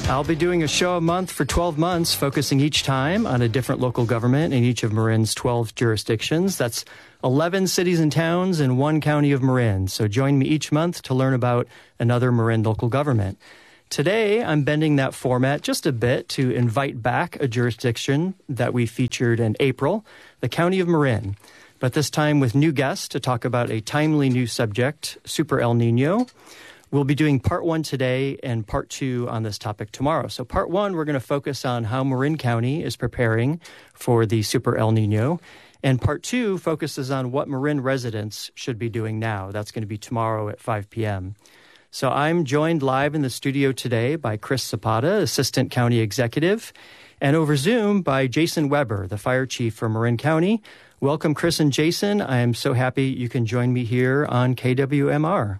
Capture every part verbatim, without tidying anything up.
I'll be doing a show a month for twelve months, focusing each time on a different local government in each of Marin's twelve jurisdictions. That's eleven cities and towns in one county of Marin. So join me each month to learn about another Marin local government. Today, I'm bending that format just a bit to invite back a jurisdiction that we featured in April, the County of Marin. But this time with new guests to talk about a timely new subject, Super El Nino. We'll be doing part one today and part two on this topic tomorrow. So part one, we're going to focus on how Marin County is preparing for the Super El Nino. And part two focuses on what Marin residents should be doing now. That's going to be tomorrow at five p.m. So I'm joined live in the studio today by Chris Zapata, Assistant County Executive, and over Zoom by Jason Weber, the Fire Chief for Marin County. Welcome, Chris and Jason. I am so happy you can join me here on K W M R.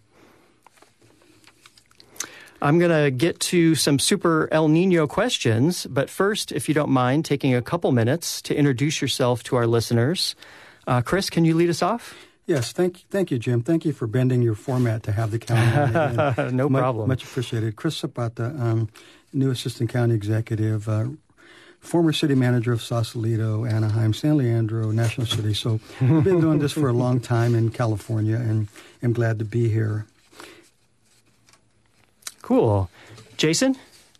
I'm going to get to some Super El Nino questions, but first, if you don't mind, taking a couple minutes to introduce yourself to our listeners. Uh, Chris, can you lead us off? Yes, thank you, thank you, Jim. Thank you for bending your format to have the county. No much, problem. Much appreciated. Chris Zapata, um, new Assistant County Executive, uh, former City Manager of Sausalito, Anaheim, San Leandro, National City. So I've been doing this for a long time in California, and I'm glad to be here. Cool. Jason?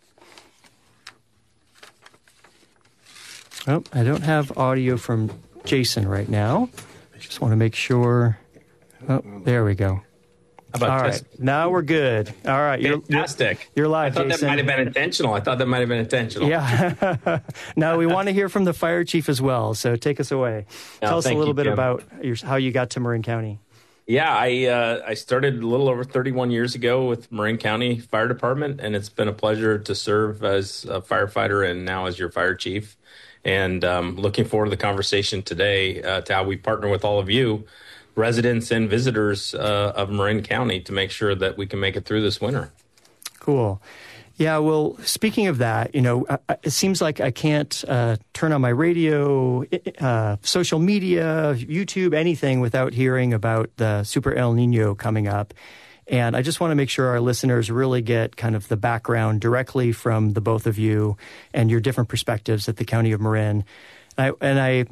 Oh, I don't have audio from Jason right now. Just want to make sure. Oh, there we go. How about All right. test? Now we're good. All right. You're, Fantastic. You're live, I thought Jason. that might have been intentional. I thought that might have been intentional. Yeah. Now we want to hear from the fire chief as well. So take us away. No, Tell us a thank little you, bit Jim. about your, how you got to Marin County. Yeah, I uh, I started a little over thirty-one years ago with Marin County Fire Department, and it's been a pleasure to serve as a firefighter and now as your fire chief. And um, looking forward to the conversation today uh, to how we partner with all of you, residents and visitors uh, of Marin County, to make sure that we can make it through this winter. Cool. Yeah, well, speaking of that, you know, it seems like I can't uh, turn on my radio, uh, social media, YouTube, anything without hearing about the Super El Nino coming up. And I just want to make sure our listeners really get kind of the background directly from the both of you and your different perspectives at the County of Marin. And I, and I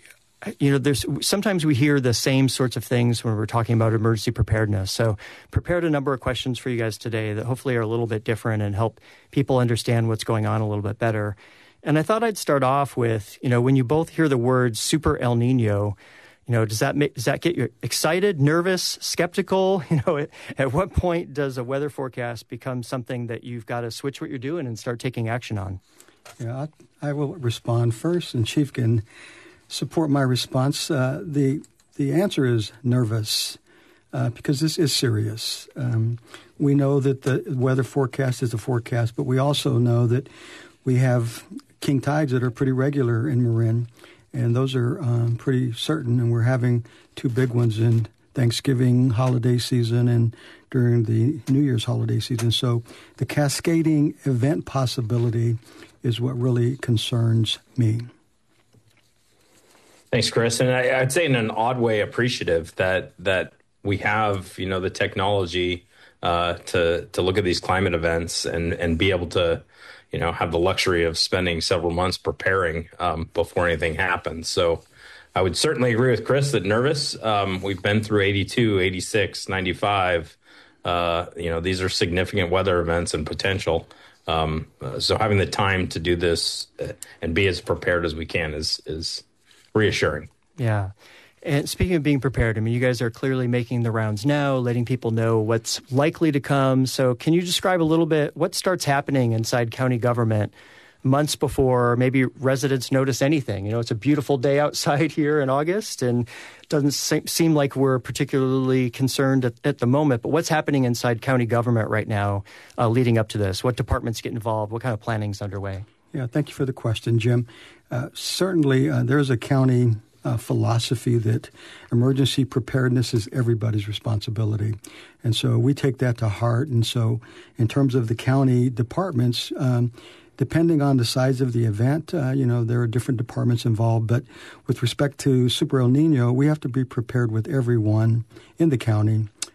You know, there's sometimes we hear the same sorts of things when we're talking about emergency preparedness. So prepared a number of questions for you guys today that hopefully are a little bit different and help people understand what's going on a little bit better. And I thought I'd start off with, you know, when you both hear the word Super El Nino, you know, does that make, does that get you excited, nervous, skeptical? You know, at, at what point does a weather forecast become something that you've got to switch what you're doing and start taking action on? Yeah, I, I will respond first, and Chief can support my response. Uh, the the answer is nervous uh, because this is serious. Um, we know that the weather forecast is a forecast, but we also know that we have king tides that are pretty regular in Marin, and those are um, pretty certain, and we're having two big ones in Thanksgiving holiday season and during the New Year's holiday season. So the cascading event possibility is what really concerns me. Thanks, Chris. And I, I'd say in an odd way appreciative that that we have, you know, the technology uh, to to look at these climate events and, and be able to, you know, have the luxury of spending several months preparing um, before anything happens. So I would certainly agree with Chris that nervous. Um, we've been through eighty-two, eighty-six, ninety-five. Uh, you know, these are significant weather events and potential. Um, uh, so having the time to do this and be as prepared as we can is is reassuring. Yeah. And speaking of being prepared, I mean, you guys are clearly making the rounds now, letting people know what's likely to come. So can you describe a little bit what starts happening inside county government months before maybe residents notice anything? You know, it's a beautiful day outside here in August, and it doesn't se- seem like we're particularly concerned at, at the moment. But what's happening inside county government right now uh, leading up to this? What departments get involved? What kind of planning is underway? Yeah, thank you for the question, Jim. Uh, certainly, uh, there's a county uh, philosophy that emergency preparedness is everybody's responsibility. And so we take that to heart. And so in terms of the county departments, um, depending on the size of the event, uh, you know, there are different departments involved. But with respect to Super El Nino, we have to be prepared with everyone in the county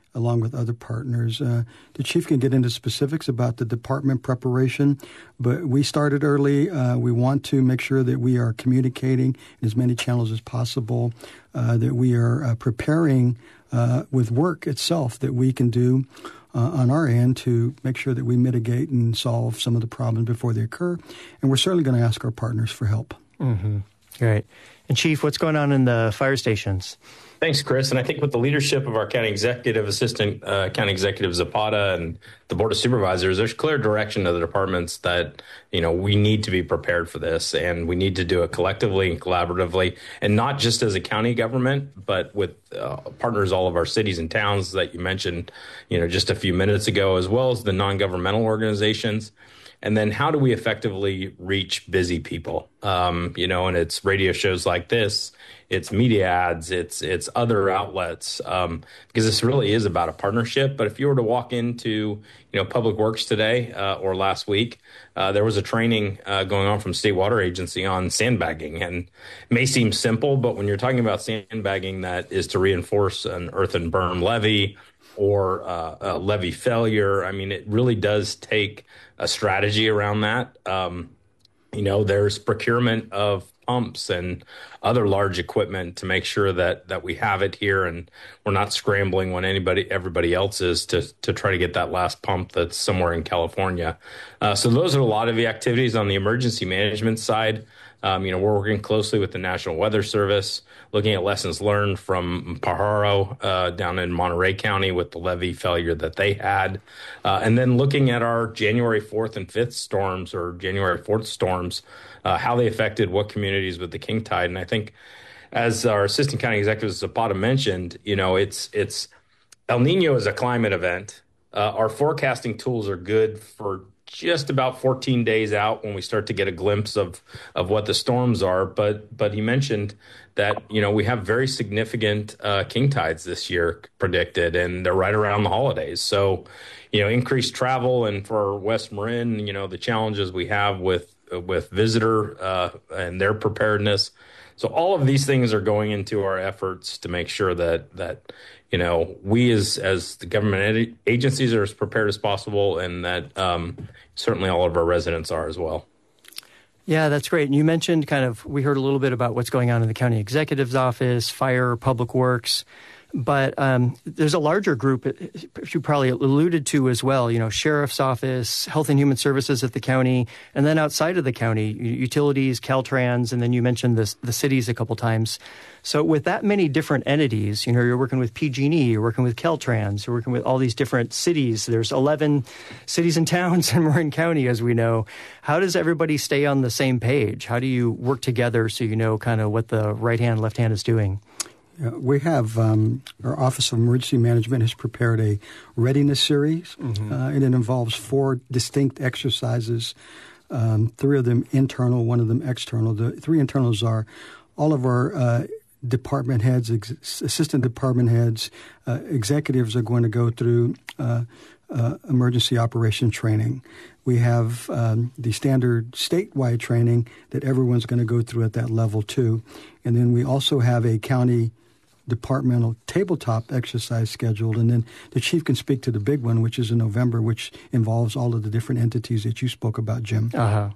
along with other partners. Uh, the chief can get into specifics about the department preparation, but we started early. Uh, we want to make sure that we are communicating in as many channels as possible, uh, that we are uh, preparing uh, with work itself that we can do uh, on our end to make sure that we mitigate and solve some of the problems before they occur. And we're certainly going to ask our partners for help. Mm-hmm. Right. And Chief, what's going on in the fire stations? Thanks, Chris. And I think with the leadership of our county executive, assistant uh, county executive Zapata, and the board of supervisors, there's clear direction to the departments that, you know, we need to be prepared for this, and we need to do it collectively and collaboratively, and not just as a county government, but with uh, partners, all of our cities and towns that you mentioned, you know, just a few minutes ago, as well as the non-governmental organizations. And then how do we effectively reach busy people? Um, you know, and it's radio shows like this, it's media ads, it's it's other outlets, um, because this really is about a partnership. But if you were to walk into, you know, Public Works today uh, or last week, uh, there was a training uh, going on from State Water Agency on sandbagging. And it may seem simple, but when you're talking about sandbagging that is to reinforce an earthen berm levee or uh, a levee failure, I mean, it really does take a strategy around that. Um, you know, there's procurement of pumps and other large equipment to make sure that that we have it here and we're not scrambling when anybody, everybody else is to to try to get that last pump that's somewhere in California. Uh, so those are a lot of the activities on the emergency management side. Um, you know, we're working closely with the National Weather Service, looking at lessons learned from Pajaro uh, down in Monterey County with the levee failure that they had. Uh, and then looking at our January fourth and fifth storms or January fourth storms, uh, how they affected what communities with the king tide. And I think as our Assistant County Executive Zapata mentioned, you know, it's it's El Nino is a climate event. Uh, our forecasting tools are good for just about fourteen days out when we start to get a glimpse of of what the storms are. But but he mentioned that, you know, we have very significant uh, king tides this year predicted, and they're right around the holidays. So, you know, increased travel, and for West Marin, you know, the challenges we have with with visitor uh, and their preparedness. So all of these things are going into our efforts to make sure that that you know we as as the government agencies are as prepared as possible, and that um, certainly all of our residents are as well. Yeah, that's great. And you mentioned kind of, we heard a little bit about what's going on in the county executive's office, fire, public works. But um, there's a larger group you probably alluded to as well, you know, sheriff's office, health and human services at the county, and then outside of the county, utilities, Caltrans, and then you mentioned the, the cities a couple times. So with that many different entities, you know, you're working with P G and E, you're working with Caltrans, you're working with all these different cities. There's eleven cities and towns in Marin County, as we know. How does everybody stay on the same page? How do you work together so you know kind of what the right hand, left hand is doing? Uh, we have um, our Office of Emergency Management has prepared a readiness series, mm-hmm. uh, and it involves four distinct exercises, um, three of them internal, one of them external. The three internals are all of our uh, department heads, ex- assistant department heads, uh, executives are going to go through uh, uh, emergency operation training. We have um, the standard statewide training that everyone's going to go through at that level too. And then we also have a county departmental tabletop exercise scheduled, and then the chief can speak to the big one, which is in November, which involves all of the different entities that you spoke about, Jim. Uh-huh.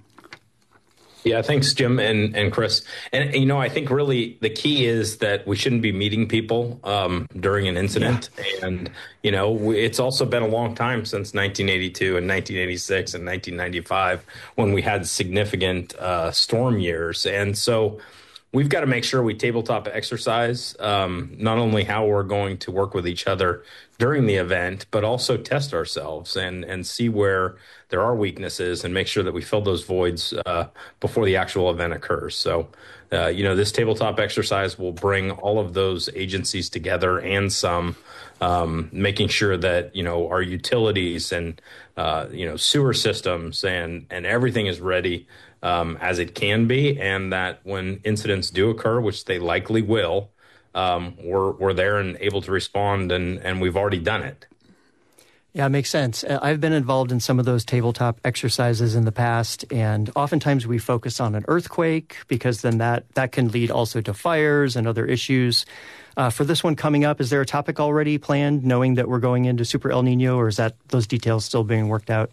Yeah, thanks, Jim and, and Chris. And, you know, I think really the key is that we shouldn't be meeting people um, during an incident. Yeah. And, you know, it's also been a long time since nineteen eighty-two and nineteen eighty-six and nineteen ninety-five when we had significant uh, storm years. And so we've got to make sure we tabletop exercise um, not only how we're going to work with each other during the event, but also test ourselves and, and see where there are weaknesses and make sure that we fill those voids uh, before the actual event occurs. So, uh, you know, this tabletop exercise will bring all of those agencies together and some, um, making sure that, you know, our utilities and, uh, you know, sewer systems and, and everything is ready Um, as it can be, and that when incidents do occur, which they likely will, um, we're we're there and able to respond, and, and we've already done it. Yeah, it makes sense. I've been involved in some of those tabletop exercises in the past, and oftentimes we focus on an earthquake because then that, that can lead also to fires and other issues. Uh, for this one coming up, is there a topic already planned, knowing that we're going into Super El Nino, or is that those details still being worked out?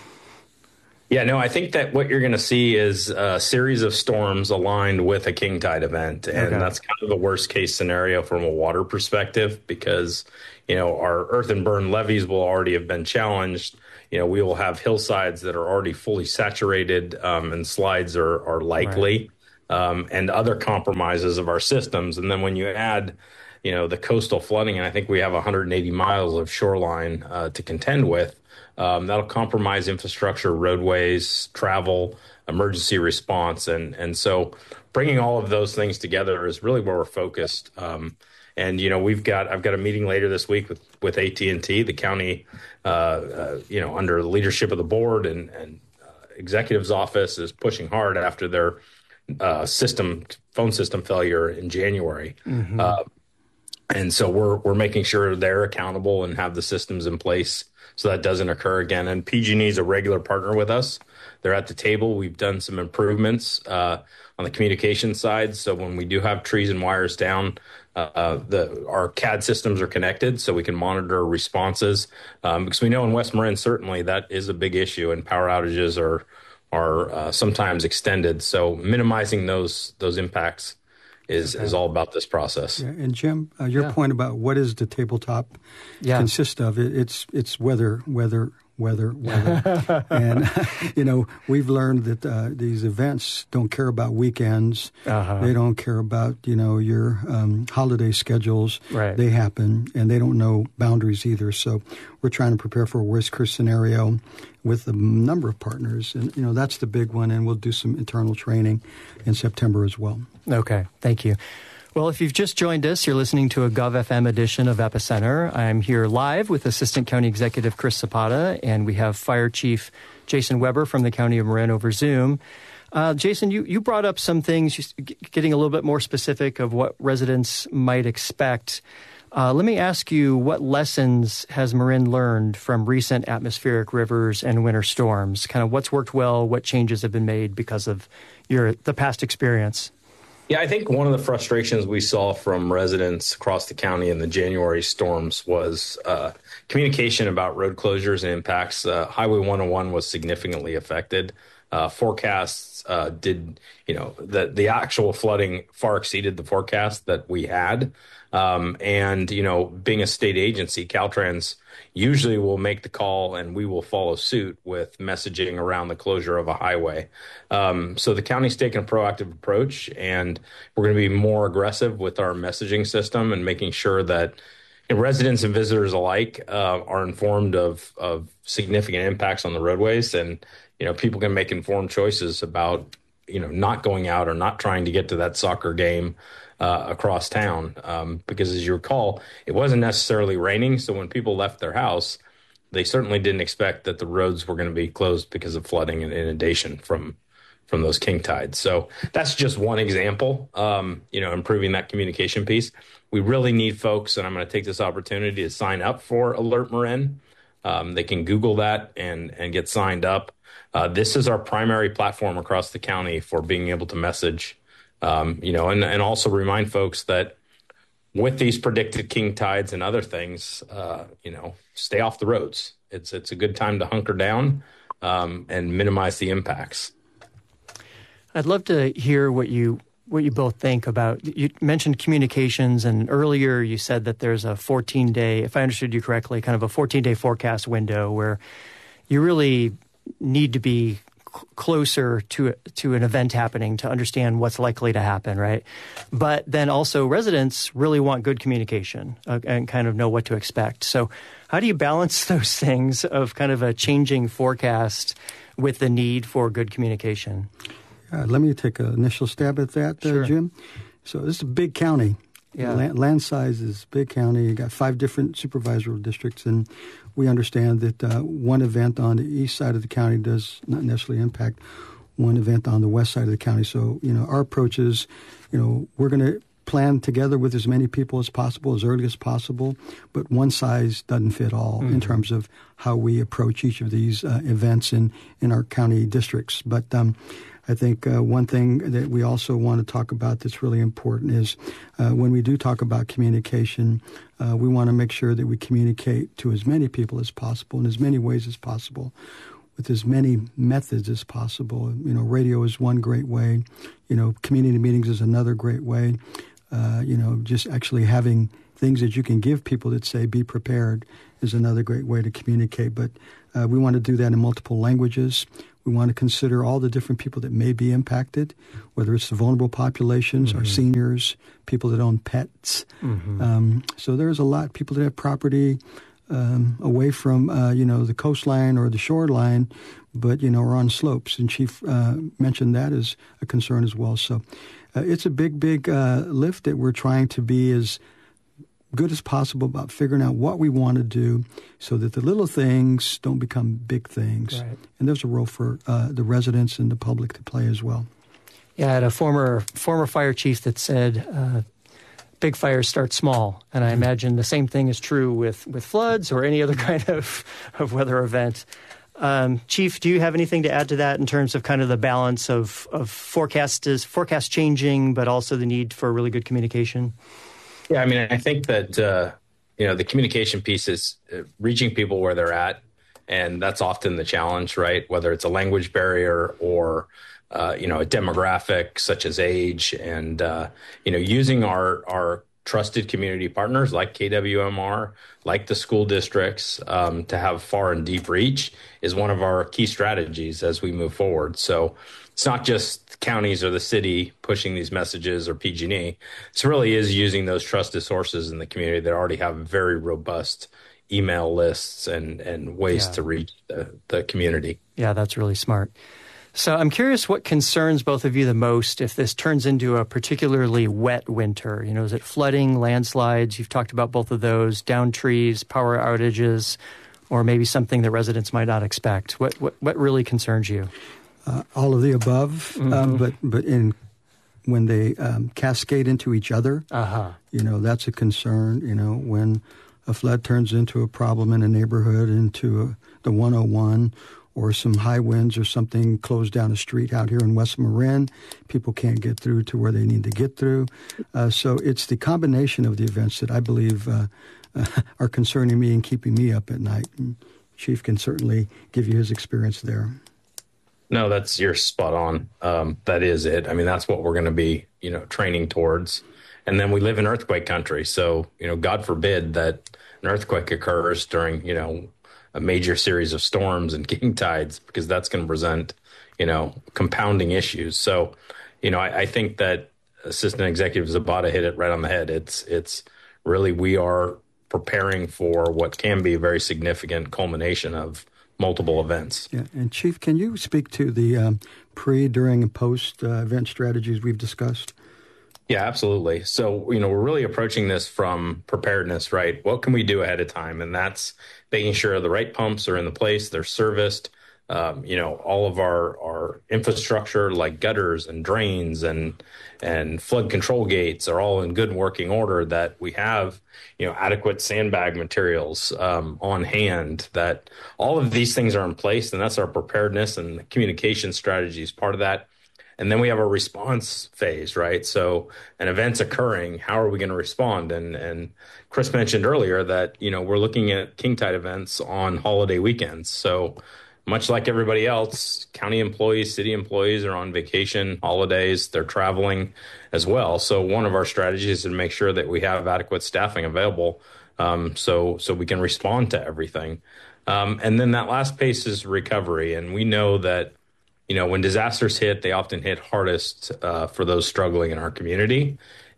Yeah, no, I think that what you're going to see is a series of storms aligned with a king tide event. And okay. That's kind of the worst case scenario from a water perspective because, you know, our earth and burn levees will already have been challenged. You know, we will have hillsides that are already fully saturated um, and slides are, are likely right. um, and other compromises of our systems. And then when you add, you know, the coastal flooding, and I think we have one hundred eighty miles of shoreline uh, to contend with, Um, that'll compromise infrastructure, roadways, travel, emergency response. And and so bringing all of those things together is really where we're focused. Um, and, you know, we've got I've got a meeting later this week with, with A T and T, the county, uh, uh, you know, under the leadership of the board and, and uh, executive's office is pushing hard after their uh, system phone system failure in January. Mm-hmm. Uh, and so we're we're making sure they're accountable and have the systems in place so that doesn't occur again. And P G and E is a regular partner with us. They're at the table. We've done some improvements uh, on the communication side. So when we do have trees and wires down, uh, the our C A D systems are connected so we can monitor responses. Um, because we know in West Marin, certainly that is a big issue and power outages are are uh, sometimes extended. So minimizing those those impacts is, okay. is all about this process. Yeah, and Jim, uh, your yeah. point about what does the tabletop yeah. consist of? It, it's it's weather, weather, weather, weather. And, you know, we've learned that uh, these events don't care about weekends. Uh-huh. They don't care about, you know, your um, holiday schedules. Right. They happen, and they don't know boundaries either. So we're trying to prepare for a worst-case scenario with a number of partners. And, you know, that's the big one, and we'll do some internal training in September as well. Okay, thank you. Well, if you've just joined us, you're listening to a GovFM edition of Epicenter. I'm here live with Assistant County Executive Chris Zapata, and we have Fire Chief Jason Weber from the County of Marin over Zoom. Uh, Jason, you, you brought up some things, just getting a little bit more specific of what residents might expect. Uh, let me ask you, what lessons has Marin learned from recent atmospheric rivers and winter storms? Kind of what's worked well, what changes have been made because of your the past experience? Yeah, I think one of the frustrations we saw from residents across the county in the January storms was uh, communication about road closures and impacts. Uh, Highway one oh one was significantly affected. Uh, forecasts uh, did, you know, the, the actual flooding far exceeded the forecast that we had. Um, and, you know, being a state agency, Caltrans usually will make the call and we will follow suit with messaging around the closure of a highway. Um, so the county's taken a proactive approach, and we're going to be more aggressive with our messaging system and making sure that residents and visitors alike uh, are informed of, of significant impacts on the roadways. And, you know, people can make informed choices about, you know, not going out or not trying to get to that soccer game Uh, across town, um, because as you recall, it wasn't necessarily raining. So when people left their house, they certainly didn't expect that the roads were going to be closed because of flooding and inundation from from those king tides. So that's just one example, um, you know, improving that communication piece. We really need folks, and I'm going to take this opportunity to sign up for Alert Marin. Um, they can Google that and, and get signed up. Uh, this is our primary platform across the county for being able to message Um, you know, and, and also remind folks that with these predicted king tides and other things, uh, you know, stay off the roads. It's it's a good time to hunker down um, and minimize the impacts. I'd love to hear what you what you both think about. You mentioned communications, and earlier you said that there's a fourteen day, if I understood you correctly, kind of a fourteen day forecast window where you really need to be closer to to an event happening to understand what's likely to happen, right? But then also residents really want good communication uh, and kind of know what to expect. So how do you balance those things of kind of a changing forecast with the need for good communication? Uh, let me take an initial stab at that, uh, sure. Jim. So this is a big county. Yeah. Land, land size is big county. You got five different supervisory districts, and we understand that uh, one event on the east side of the county does not necessarily impact one event on the west side of the county. So, you know, our approach is, you know, we're going to plan together with as many people as possible, as early as possible, but one size doesn't fit all mm-hmm. in terms of how we approach each of these uh, events in, in our county districts. But um, I think uh, one thing that we also want to talk about that's really important is uh, when we do talk about communication, uh, we want to make sure that we communicate to as many people as possible in as many ways as possible, with as many methods as possible. You know, radio is one great way. You know, community meetings is another great way. Uh, you know, just actually having things that you can give people that say, be prepared, is another great way to communicate. But uh, we want to do that in multiple languages. We want to consider all the different people that may be impacted, whether it's the vulnerable populations, mm-hmm. our seniors, people that own pets. Mm-hmm. Um, so there's a lot, people that have property um, away from, uh, you know, the coastline or the shoreline, but, you know, are on slopes. And Chief uh, mentioned that as a concern as well. So uh, it's a big, big uh, lift that we're trying to be as good as possible about figuring out what we want to do so that the little things don't become big things. Right. And there's a role for uh, the residents and the public to play as well. Yeah, I had a former former fire chief that said, uh, big fires start small. And I imagine the same thing is true with, with floods or any other kind of, of weather event. Um, Chief, do you have anything to add to that in terms of kind of the balance of, of forecast, is, forecast changing, but also the need for really good communication? Yeah, I mean, I think that, uh, you know, the communication piece is reaching people where they're at. And that's often the challenge, right? Whether it's a language barrier or, uh, you know, a demographic such as age and, uh, you know, using our, our trusted community partners like K W M R, like the school districts, um, to have far and deep reach is one of our key strategies as we move forward. So it's not just counties or the city pushing these messages or P G and E. It really is using those trusted sources in the community that already have very robust email lists and, and ways yeah. to reach the, the community. Yeah, that's really smart. So I'm curious what concerns both of you the most if this turns into a particularly wet winter. You know, is it flooding, landslides? You've talked about both of those, down trees, power outages, or maybe something that residents might not expect. What what, what really concerns you? Uh, all of the above, mm-hmm. um, but but in when they um, cascade into each other, uh-huh. you know, that's a concern. You know, when a flood turns into a problem in a neighborhood, into a, the one oh one, or some high winds or something closed down a street out here in West Marin, people can't get through to where they need to get through. Uh, so it's the combination of the events that I believe uh, uh, are concerning me and keeping me up at night. And Chief can certainly give you his experience there. No, that's you're spot on. Um, that is it. I mean, that's what we're going to be, you know, training towards. And then we live in earthquake country. So, you know, God forbid that an earthquake occurs during, you know, a major series of storms and king tides, because that's going to present, you know, compounding issues. So, you know, I, I think that Assistant Executive Zapata hit it right on the head. It's, it's really, we are preparing for what can be a very significant culmination of multiple events. Yeah, and Chief, can you speak to the um, pre, during, and post uh, event strategies we've discussed? Yeah, absolutely. So, you know, we're really approaching this from preparedness, right? What can we do ahead of time? And that's making sure the right pumps are in the place, they're serviced. Um, you know, all of our, our infrastructure like gutters and drains and and flood control gates are all in good working order, that we have, you know, adequate sandbag materials um, on hand, that all of these things are in place. And that's our preparedness, and the communication strategy is part of that. And then we have a response phase, right? So an event's occurring, how are we going to respond? And and Chris mentioned earlier that, you know, we're looking at king tide events on holiday weekends. So much like everybody else, county employees, city employees are on vacation, holidays, they're traveling as well. So one of our strategies is to make sure that we have adequate staffing available um, so so we can respond to everything. Um, and then that last pace is recovery. And we know that, you know, when disasters hit, they often hit hardest uh, for those struggling in our community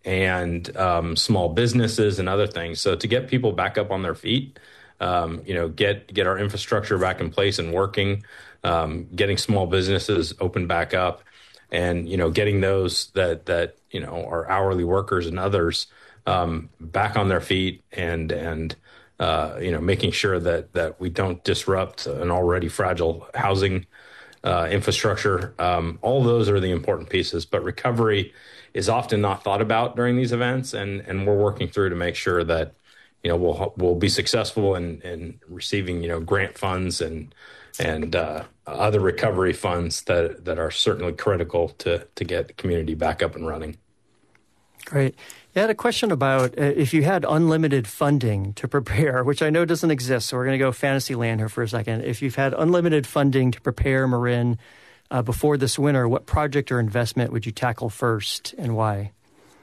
and um, small businesses and other things. So to get people back up on their feet, um, you know, get get our infrastructure back in place and working, um, getting small businesses open back up, and, you know, getting those that that, you know, are hourly workers and others um, back on their feet, and and uh, you know, making sure that that we don't disrupt an already fragile housing uh, infrastructure. Um, all those are the important pieces, but recovery is often not thought about during these events, and and we're working through to make sure that, you know, we'll we'll be successful in, in receiving, you know, grant funds and and uh, other recovery funds that that are certainly critical to to get the community back up and running. Great. I had a question about uh, if you had unlimited funding to prepare, which I know doesn't exist, so we're going to go fantasy land here for a second. If you've had unlimited funding to prepare Marin uh, before this winter, what project or investment would you tackle first and why?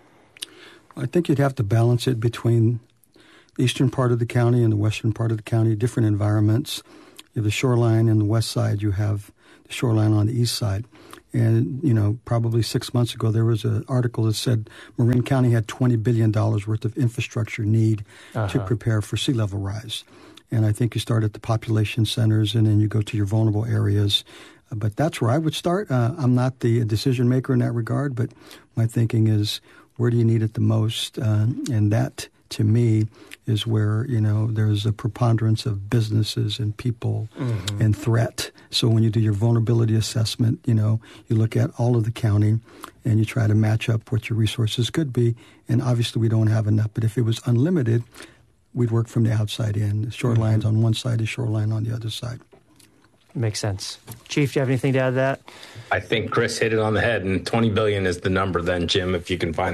I think you'd have to balance it between the eastern part of the county and the western part of the county, different environments. You have the shoreline on the west side, you have the shoreline on the east side. And, you know, probably six months ago, there was an article that said Marin County had twenty billion dollars worth of infrastructure need uh-huh. to prepare for sea level rise. And I think you start at the population centers and then you go to your vulnerable areas. Uh, but that's where I would start. Uh, I'm not the decision maker in that regard, but my thinking is, where do you need it the most? Uh, and that, to me, is where, you know, there's a preponderance of businesses and people mm-hmm. and threat. So when you do your vulnerability assessment, you know, you look at all of the county and you try to match up what your resources could be. And obviously we don't have enough, but if it was unlimited, we'd work from the outside in. The shoreline's mm-hmm. on one side, the shoreline on the other side. Makes sense. Chief, do you have anything to add to that? I think Chris hit it on the head, and twenty billion dollars is the number then, Jim, if you can find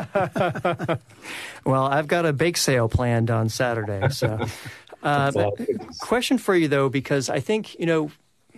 that. Well, I've got a bake sale planned on Saturday. So, uh, question for you, though, because I think, you know,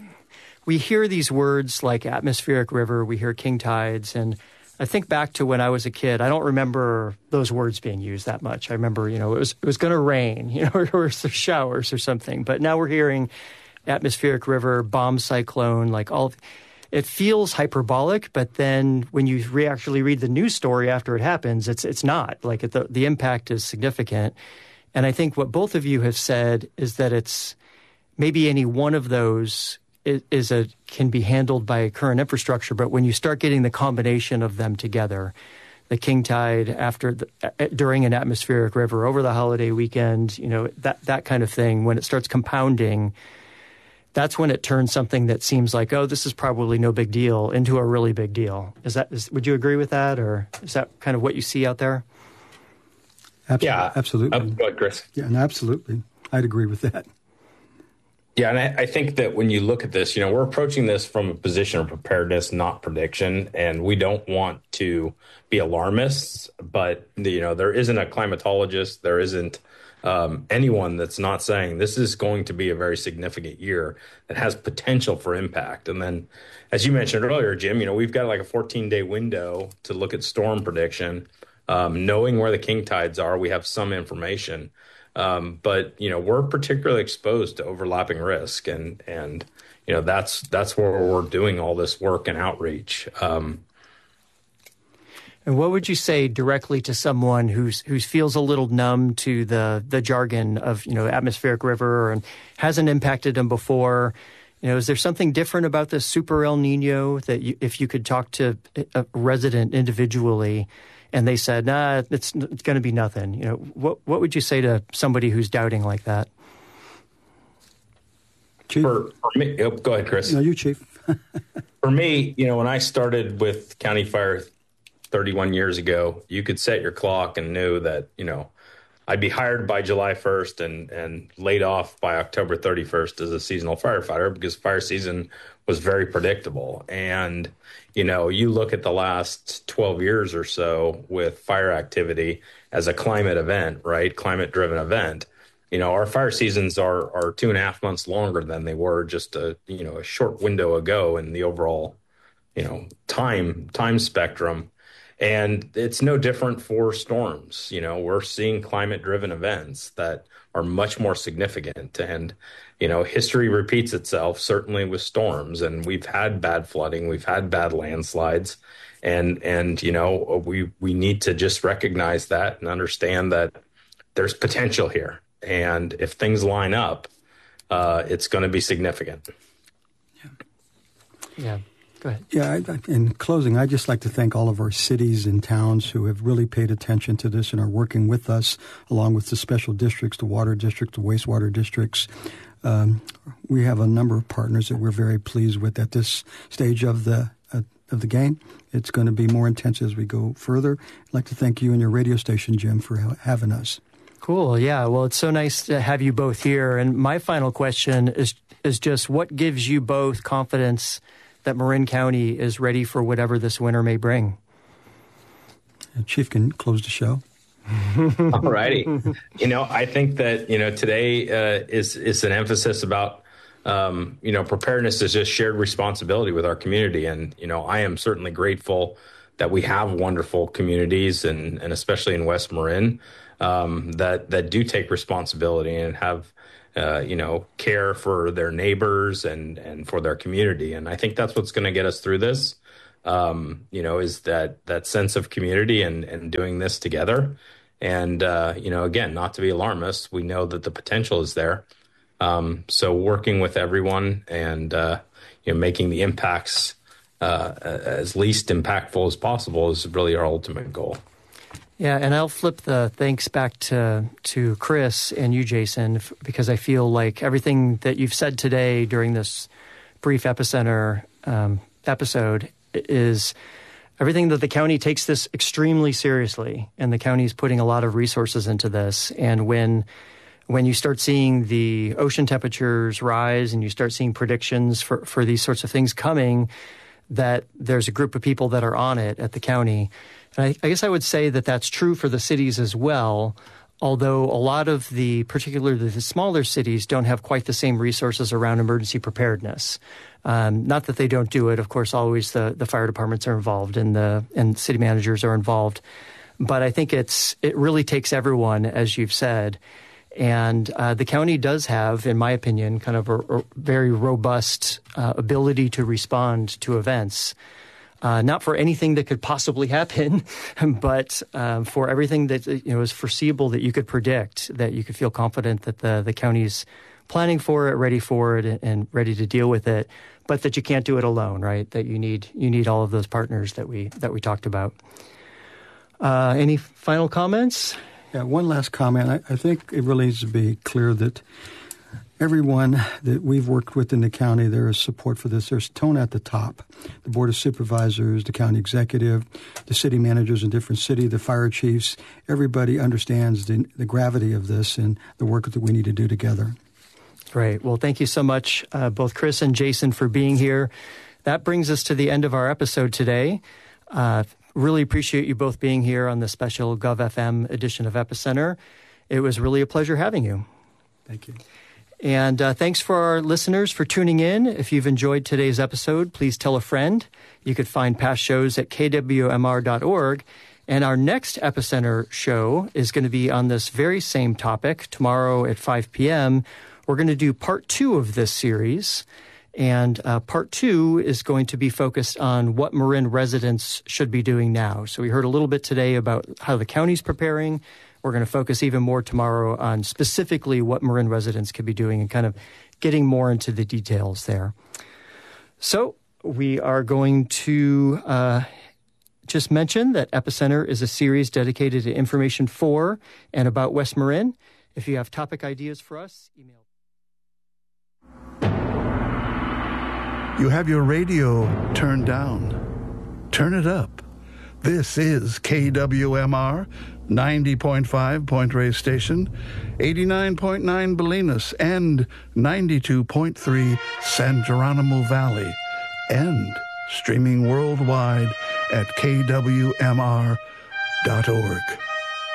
we hear these words like atmospheric river, we hear king tides, and I think back to when I was a kid. I don't remember those words being used that much. I remember, you know, it was it was going to rain, you know, or, or showers or something. But now we're hearing atmospheric river, bomb cyclone, like all. It feels hyperbolic, but then when you re- actually read the news story after it happens, it's it's not. Like it, the the impact is significant. And I think what both of you have said is that it's maybe any one of those is, is a can be handled by current infrastructure, but when you start getting the combination of them together, the king tide after the, uh, during an atmospheric river over the holiday weekend, you know, that that kind of thing, when it starts compounding, that's when it turns something that seems like, oh, this is probably no big deal into a really big deal. Is that? Is, would you agree with that, or is that kind of what you see out there? Absolutely. Yeah, absolutely. Oh, go ahead, Chris. Yeah, and absolutely, I'd agree with that. Yeah, and I, I think that when you look at this, you know, we're approaching this from a position of preparedness, not prediction, and we don't want to be alarmists. But you know, there isn't a climatologist, there isn't Um, anyone that's not saying this is going to be a very significant year that has potential for impact. And then, as you mentioned earlier, Jim, you know, we've got like a fourteen-day window to look at storm prediction. Um, knowing where the king tides are, we have some information. Um, but, you know, we're particularly exposed to overlapping risk. And, and you know, that's that's where we're doing all this work and outreach. Um And what would you say directly to someone who's who feels a little numb to the the jargon of, you know, atmospheric river and hasn't impacted them before? You know, is there something different about this super El Nino that you, if you could talk to a resident individually and they said, nah, it's, it's going to be nothing, you know, what what would you say to somebody who's doubting like that? Chief? For, for me, oh, go ahead, Chris. No, you, Chief. For me, you know, when I started with County Fire thirty-one years ago, you could set your clock and knew that, you know, I'd be hired by July first and, and laid off by October thirty-first as a seasonal firefighter because fire season was very predictable. And, you know, you look at the last twelve years or so with fire activity as a climate event, right? Climate driven event. You know, our fire seasons are, are two and a half months longer than they were just a, you know, a short window ago in the overall, you know, time, time spectrum. And it's no different for storms. You know, we're seeing climate-driven events that are much more significant. And, you know, history repeats itself, certainly with storms. And we've had bad flooding. We've had bad landslides. And, and you know, we, we need to just recognize that and understand that there's potential here. And if things line up, uh, it's going to be significant. Yeah. Yeah. Go ahead. Yeah, I, I, in closing, I'd just like to thank all of our cities and towns who have really paid attention to this and are working with us, along with the special districts, the water districts, the wastewater districts. Um, we have a number of partners that we're very pleased with at this stage of the uh, of the game. It's going to be more intense as we go further. I'd like to thank you and your radio station, Jim, for ha- having us. Cool. Yeah. Well, it's so nice to have you both here. And my final question is is just what gives you both confidence that Marin County is ready for whatever this winter may bring? And Chief can close the show. All righty. You know, I think that, you know, today uh, is, is an emphasis about, um, you know, preparedness is just shared responsibility with our community. And, you know, I am certainly grateful that we have wonderful communities, and, and especially in West Marin, um, that, that do take responsibility and have, uh, you know, care for their neighbors and, and for their community. And I think that's what's going to get us through this. Um, you know, is that that sense of community and, and doing this together. And, uh, you know, again, not to be alarmist, we know that the potential is there. Um, so working with everyone and, uh, you know, making the impacts uh, as least impactful as possible is really our ultimate goal. Yeah, and I'll flip the thanks back to to Chris and you, Jason, f- because I feel like everything that you've said today during this brief Epicenter um, episode is everything that the county takes this extremely seriously, and the county is putting a lot of resources into this. And when when you start seeing the ocean temperatures rise and you start seeing predictions for, for these sorts of things coming, that there's a group of people that are on it at the county. And I, I guess I would say that that's true for the cities as well, although a lot of the, particularly the smaller cities, don't have quite the same resources around emergency preparedness. Um, not that they don't do it. Of course, always the, the fire departments are involved and the and city managers are involved. But I think it's it really takes everyone, as you've said. And uh, the county does have, in my opinion, kind of a, a very robust uh, ability to respond to events. Uh, not for anything that could possibly happen, but um, for everything that you know is foreseeable that you could predict, that you could feel confident that the the county's planning for it, ready for it, and ready to deal with it. But that you can't do it alone, right? That you need you need all of those partners that we that we talked about. Uh, any final comments? Yeah, one last comment. I, I think it really needs to be clear that everyone that we've worked with in the county, there is support for this. There's tone at the top. The Board of Supervisors, the county executive, the city managers in different cities, the fire chiefs, everybody understands the, the gravity of this and the work that we need to do together. Great. Well, thank you so much, uh, both Chris and Jason, for being here. That brings us to the end of our episode today. Uh, really appreciate you both being here on the special GovFM edition of Epicenter. It was really a pleasure having you. Thank you. And uh, thanks for our listeners for tuning in. If you've enjoyed today's episode, please tell a friend. You could find past shows at k w m r dot org. And our next Epicenter show is going to be on this very same topic tomorrow at five p.m. We're going to do part two of this series. And uh, part two is going to be focused on what Marin residents should be doing now. So we heard a little bit today about how the county's preparing. We're going to focus even more tomorrow on specifically what Marin residents could be doing and kind of getting more into the details there. So we are going to uh, just mention that Epicenter is a series dedicated to information for and about West Marin. If you have topic ideas for us, email. You have your radio turned down. Turn it up. This is K W M R, ninety point five Point Reyes Station, eighty-nine point nine Bolinas, and ninety-two point three San Geronimo Valley, and streaming worldwide at k w m r dot org.